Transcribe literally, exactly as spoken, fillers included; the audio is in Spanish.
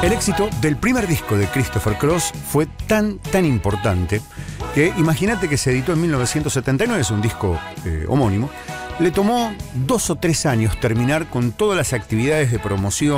El éxito del primer disco de Christopher Cross fue tan, tan importante que imagínate que se editó en mil novecientos setenta y nueve, es un disco eh, homónimo. Le tomó dos o tres años terminar con todas las actividades de promoción